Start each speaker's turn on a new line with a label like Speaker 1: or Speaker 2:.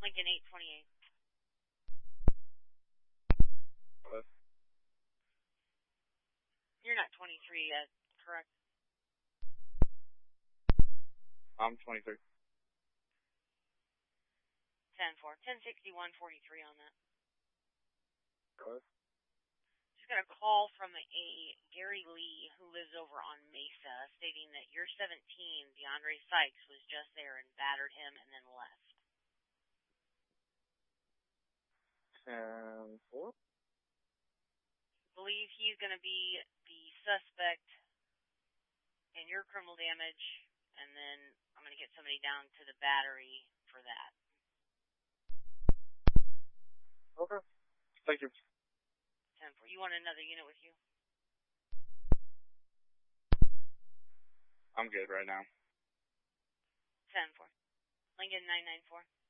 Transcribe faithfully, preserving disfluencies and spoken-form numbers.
Speaker 1: Lincoln eight twenty-eight.
Speaker 2: Hello?
Speaker 1: You're not twenty-three yet, correct?
Speaker 2: I'm twenty-three.
Speaker 1: ten four. ten sixty-one forty-three on that.
Speaker 2: Hello?
Speaker 1: Just got a call from a Gary Lee who lives over on Mesa stating that your seventeen, DeAndre Sykes, was just there and battered him and then left.
Speaker 2: ten four?
Speaker 1: Believe he's going to be the suspect in your criminal damage, and then I'm going to get somebody down to the battery for that.
Speaker 2: Okay. Thank you.
Speaker 1: ten four. You want another unit with you?
Speaker 2: I'm good right now.
Speaker 1: ten four. Lincoln nine nine four.